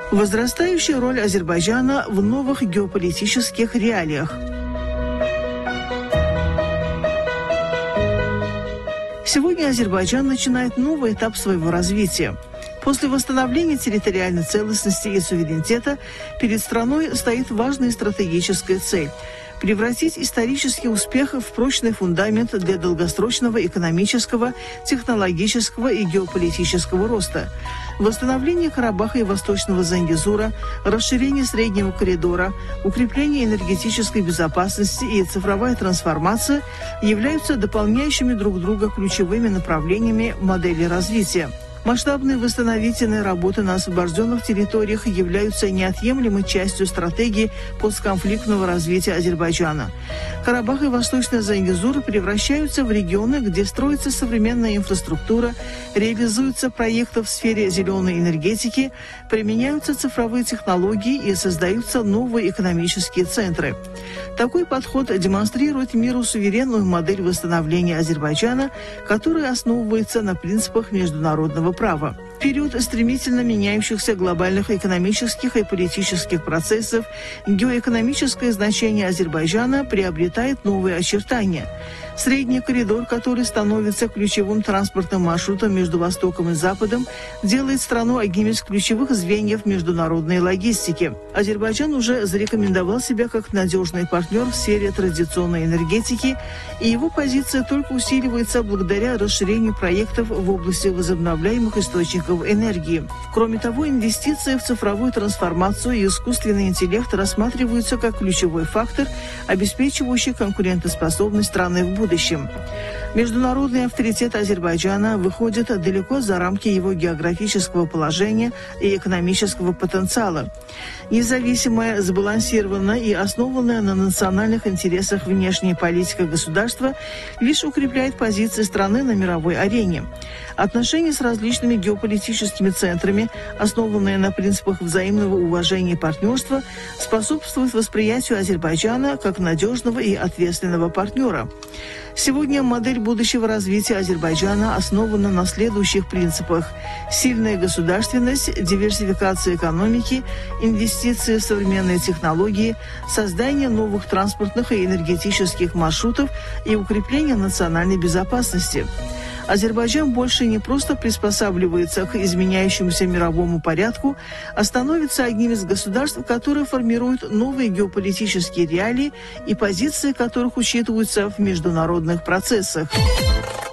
Возрастающая роль Азербайджана в новых геополитических реалиях. Сегодня Азербайджан начинает новый этап своего развития. После восстановления территориальной целостности и суверенитета перед страной стоит важная стратегическая цель – превратить исторический успех в прочный фундамент для долгосрочного экономического, технологического и геополитического роста. Восстановление Карабаха и Восточного Зангезура, расширение Среднего коридора, укрепление энергетической безопасности и цифровая трансформация являются дополняющими друг друга ключевыми направлениями модели развития. Масштабные восстановительные работы на освобожденных территориях являются неотъемлемой частью стратегии постконфликтного развития Азербайджана. Карабах и Восточный Зангезур превращаются в регионы, где строится современная инфраструктура, реализуются проекты в сфере зеленой энергетики, применяются цифровые технологии и создаются новые экономические центры. Такой подход демонстрирует миру суверенную модель восстановления Азербайджана, которая основывается на принципах международного права. В период стремительно меняющихся глобальных экономических и политических процессов геоэкономическое значение Азербайджана приобретает новые очертания. Средний коридор, который становится ключевым транспортным маршрутом между Востоком и Западом, делает страну одним из ключевых звеньев международной логистики. Азербайджан уже зарекомендовал себя как надежный партнер в сфере традиционной энергетики, и его позиция только усиливается благодаря расширению проектов в области возобновляемых источников энергии. Кроме того, инвестиции в цифровую трансформацию и искусственный интеллект рассматриваются как ключевой фактор, обеспечивающий конкурентоспособность страны в будущем. Международный авторитет Азербайджана выходит далеко за рамки его географического положения и экономического потенциала. Независимая, сбалансированная и основанная на национальных интересах внешняя политика государства лишь укрепляет позиции страны на мировой арене. Отношения с различными геополитическими центрами, основанные на принципах взаимного уважения и партнерства, способствуют восприятию Азербайджана как надежного и ответственного партнера. Сегодня модель будущего развития Азербайджана основана на следующих принципах: сильная государственность, диверсификация экономики, инвестиции в современные технологии, создание новых транспортных и энергетических маршрутов и укрепление национальной безопасности. Азербайджан больше не просто приспосабливается к изменяющемуся мировому порядку, а становится одним из государств, которые формируют новые геополитические реалии и позиции которых учитываются в международных процессах.